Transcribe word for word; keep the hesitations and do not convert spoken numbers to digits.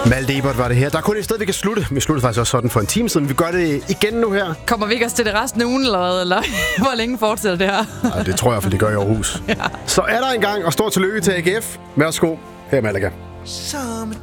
Malte Ebert var det her. Der er kun et sted, vi kan slutte. Vi sluttede faktisk også sådan for en time siden. Vi gør det igen nu her. Kommer vi ikke også til det resten af ugen, eller hvad? Eller hvor længe fortsætter det her? Ja, det tror jeg, for det gør i Aarhus. Ja. Så er der en gang, og stort tillykke til A G F. Værsgo, her er Malaga.